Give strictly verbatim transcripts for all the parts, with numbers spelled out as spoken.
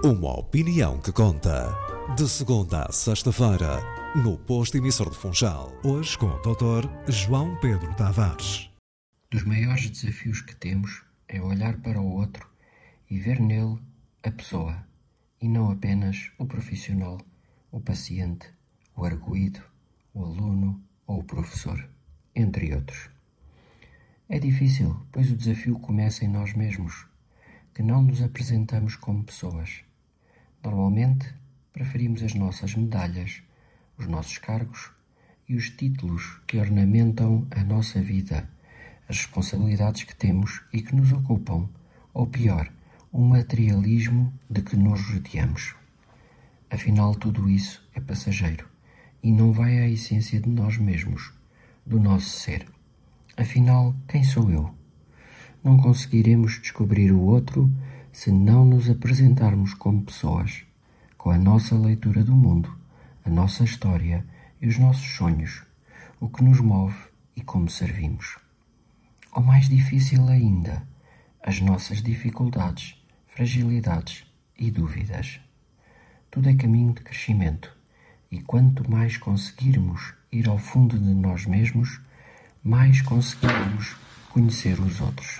Uma opinião que conta. De segunda a sexta-feira, no Posto Emissor de Funchal. Hoje com o doutor João Pedro Tavares. Dos maiores desafios que temos é olhar para o outro e ver nele a pessoa, e não apenas o profissional, o paciente, o arguido, o aluno ou o professor, entre outros. É difícil, pois o desafio começa em nós mesmos, que não nos apresentamos como pessoas. Normalmente, preferimos as nossas medalhas, os nossos cargos e os títulos que ornamentam a nossa vida, as responsabilidades que temos e que nos ocupam, ou pior, o materialismo de que nos rodeamos. Afinal, tudo isso é passageiro e não vai à essência de nós mesmos, do nosso ser. Afinal, quem sou eu? Não conseguiremos descobrir o outro se não nos apresentarmos como pessoas, com a nossa leitura do mundo, a nossa história e os nossos sonhos, o que nos move e como servimos. Ou mais difícil ainda, as nossas dificuldades, fragilidades e dúvidas. Tudo é caminho de crescimento, e quanto mais conseguirmos ir ao fundo de nós mesmos, mais conseguiremos conhecer os outros.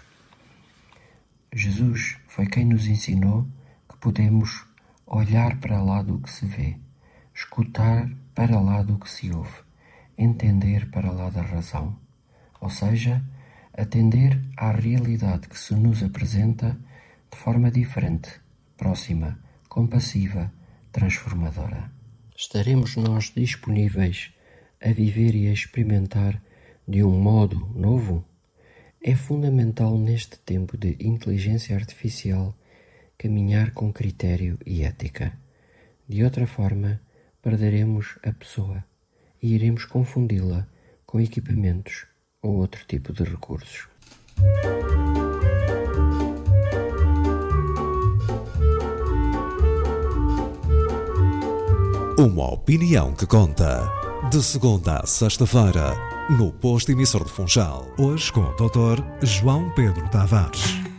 Jesus foi quem nos ensinou que podemos olhar para lá do que se vê, escutar para lá do que se ouve, entender para lá da razão, ou seja, atender à realidade que se nos apresenta de forma diferente, próxima, compassiva, transformadora. Estaremos nós disponíveis a viver e a experimentar de um modo novo? É fundamental neste tempo de inteligência artificial caminhar com critério e ética. De outra forma, perderemos a pessoa e iremos confundi-la com equipamentos ou outro tipo de recursos. Uma opinião que conta. De segunda a sexta-feira, no Posto Emissor de Funchal. Hoje com o doutor João Pedro Tavares.